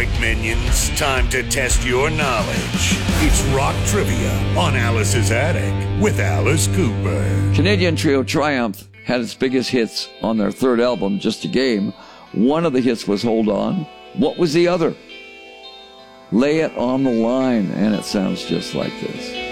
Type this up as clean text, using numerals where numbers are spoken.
right, minions. Time to test your knowledge. It's Rock Trivia on Alice's Attic with Alice Cooper. Canadian trio Triumph had its biggest hits on their third album, Just a Game. One of the hits was Hold On. What was the other? Lay It on the Line, and it sounds just like this.